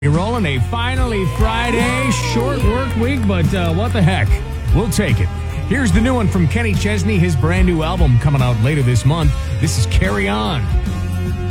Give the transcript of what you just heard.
You're rolling a finally Friday, short work week, but what the heck? We'll take it. Here's the new one from Kenny Chesney, his brand new album coming out later this month. This is Carry On.